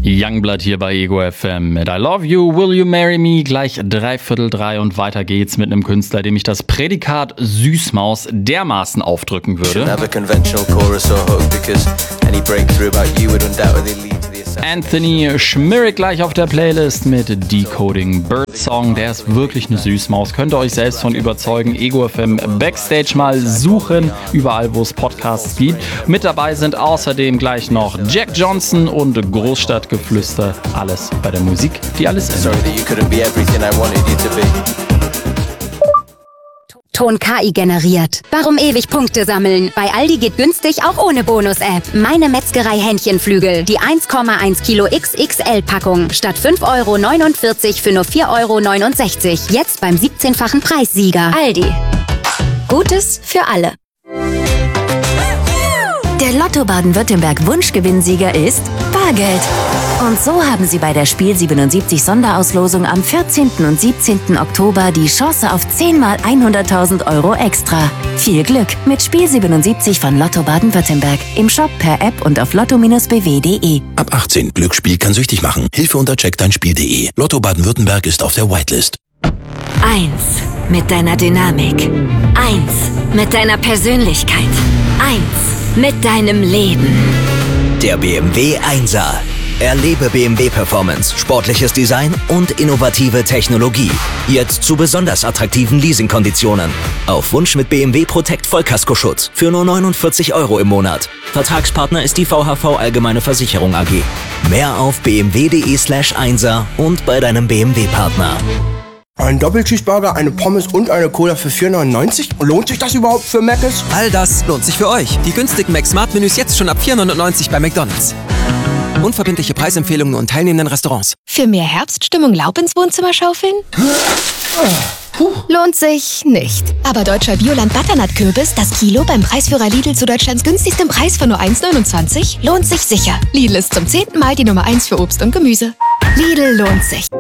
Youngblood hier bei Ego FM mit I Love You, Will You Marry Me? Gleich 2:43 und weiter geht's mit einem Künstler, dem ich das Prädikat Süßmaus dermaßen aufdrücken würde. Anthony Schmirik gleich auf der Playlist mit Decoding Birdsong. Der ist wirklich eine Süßmaus. Könnt ihr euch selbst von überzeugen. Ego FM Backstage mal suchen. Überall, wo es Podcasts gibt. Mit dabei sind außerdem gleich noch Jack Johnson und Großstadtgeflüster. Alles bei der Musik, die alles ändert. Ton KI generiert. Warum ewig Punkte sammeln? Bei Aldi geht günstig auch ohne Bonus-App. Meine Metzgerei Hähnchenflügel. Die 1,1 Kilo XXL-Packung. Statt 5,49 € für nur 4,69 €. Jetzt beim 17-fachen Preissieger. Aldi. Gutes für alle. Der Lotto Baden-Württemberg Wunschgewinnsieger ist Bargeld. Und so haben Sie bei der Spiel 77 Sonderauslosung am 14. und 17. Oktober die Chance auf 10 mal 100.000 € extra. Viel Glück mit Spiel 77 von Lotto Baden-Württemberg. Im Shop, per App und auf lotto-bw.de. Ab 18. Glücksspiel kann süchtig machen. Hilfe unter checkdeinspiel.de. Lotto Baden-Württemberg ist auf der Whitelist. 1 mit deiner Dynamik. 1 mit deiner Persönlichkeit. 1 mit deinem Leben. Der BMW 1er. Erlebe BMW Performance, sportliches Design und innovative Technologie. Jetzt zu besonders attraktiven Leasingkonditionen. Auf Wunsch mit BMW Protect Vollkaskoschutz für nur 49 € im Monat. Vertragspartner ist die VHV Allgemeine Versicherung AG. Mehr auf bmw.de/1er und bei deinem BMW-Partner. Ein Doppelcheeseburger, eine Pommes und eine Cola für 4,99 €? Lohnt sich das überhaupt für Mc's? All das lohnt sich für euch. Die günstigen Mac-Smart-Menüs jetzt schon ab 4,99 € bei McDonald's. Unverbindliche Preisempfehlungen und teilnehmenden Restaurants. Für mehr Herbststimmung Laub ins Wohnzimmer schaufeln? Lohnt sich nicht. Aber deutscher Bioland Butternut-Kürbis, das Kilo beim Preisführer Lidl zu Deutschlands günstigstem Preis von nur 1,29 €, lohnt sich sicher. Lidl ist zum 10. Mal die Nummer 1 für Obst und Gemüse. Lidl lohnt sich.